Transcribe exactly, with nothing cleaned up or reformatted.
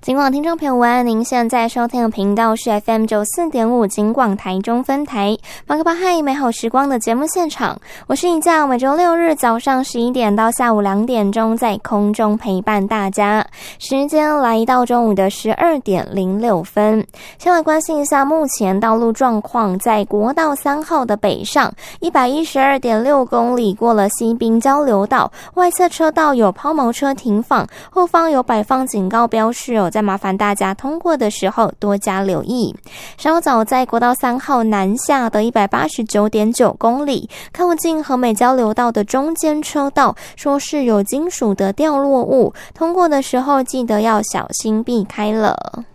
金广听众朋友晚，您现在收听的频道是 F M 九十四点五 金广台中分台，马克巴嗨美好时光的节目现场，我是一架每周六日早上十一点到下午两点钟在空中陪伴大家，时间来到中午的十二点零六分。先来关心一下目前道路状况，在国道三号的北上一百一十二点六公里，过了西滨交流道，外侧车道有抛锚车停放，后方有摆放警告标示哦，在麻烦大家通过的时候多加留意。稍早在国道三号南下的一百八十九点九公里，靠近和美交流道的中间车道，说是有金属的掉落物，通过的时候记得要小心避开了。